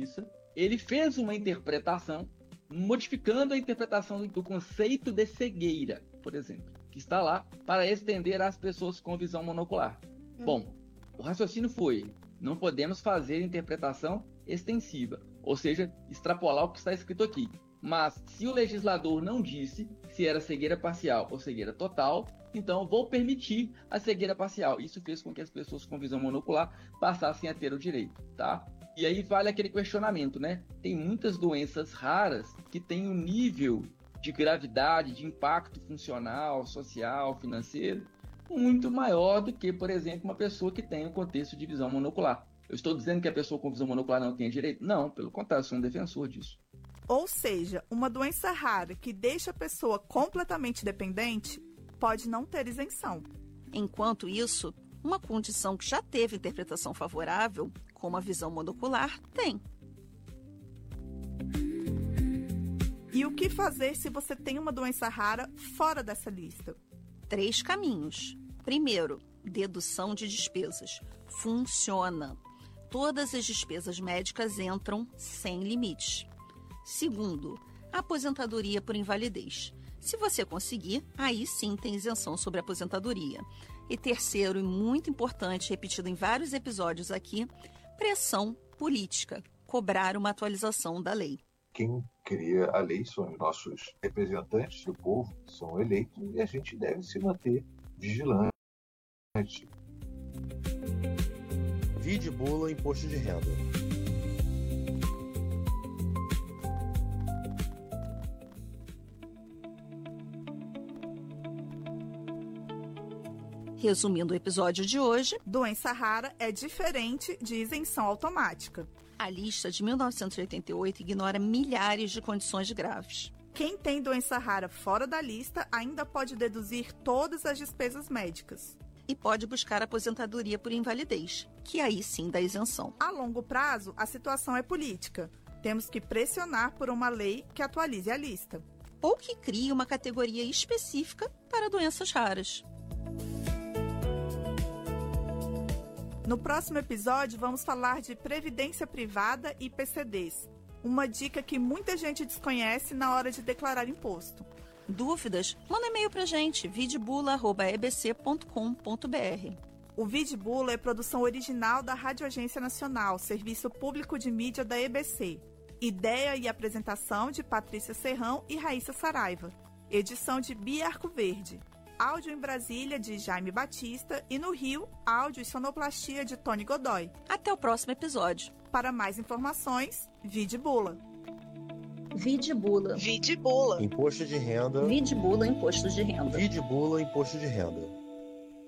Justiça, ele fez uma interpretação, modificando a interpretação do conceito de cegueira, por exemplo, que está lá para estender às pessoas com visão monocular. Bom, o raciocínio foi: não podemos fazer interpretação extensiva, ou seja, extrapolar o que está escrito aqui. Mas se o legislador não disse se era cegueira parcial ou cegueira total, então vou permitir a cegueira parcial. Isso fez com que as pessoas com visão monocular passassem a ter o direito, tá? E aí vale aquele questionamento, né? Tem muitas doenças raras que têm um nível de gravidade, de impacto funcional, social, financeiro, muito maior do que, por exemplo, uma pessoa que tem um contexto de visão monocular. Eu estou dizendo que a pessoa com visão monocular não tem direito? Não, pelo contrário, eu sou um defensor disso. Ou seja, uma doença rara que deixa a pessoa completamente dependente pode não ter isenção. Enquanto isso, uma condição que já teve interpretação favorável, como a visão monocular, tem. E o que fazer se você tem uma doença rara fora dessa lista? 3 caminhos. Primeiro, dedução de despesas. Funciona. Todas as despesas médicas entram sem limites. Segundo, aposentadoria por invalidez. Se você conseguir, aí sim tem isenção sobre a aposentadoria. E terceiro, e muito importante, repetido em vários episódios aqui, pressão política. Cobrar uma atualização da lei. Quem cria a lei são os nossos representantes do povo, são eleitos, e a gente deve se manter vigilante. Vide bula imposto de renda. Resumindo o episódio de hoje, doença rara é diferente de isenção automática. A lista de 1988 ignora milhares de condições graves. Quem tem doença rara fora da lista ainda pode deduzir todas as despesas médicas. E pode buscar aposentadoria por invalidez, que aí sim dá isenção. A longo prazo, a situação é política. Temos que pressionar por uma lei que atualize a lista. Ou que crie uma categoria específica para doenças raras. No próximo episódio, vamos falar de previdência privada e PCDs. Uma dica que muita gente desconhece na hora de declarar imposto. Dúvidas? Manda e-mail pra gente, videbula@ebc.com.br. O Videbula é produção original da Rádio Agência Nacional, serviço público de mídia da EBC. Ideia e apresentação de Patrícia Serrão e Raíssa Saraiva. Edição de Bia Arcoverde. Áudio em Brasília, de Jaime Batista, e no Rio, áudio e sonoplastia de Tony Godoy. Até o próximo episódio. Para mais informações, Videbula. Videbula. Imposto de renda. Videbula, imposto de renda. Videbula, imposto de renda.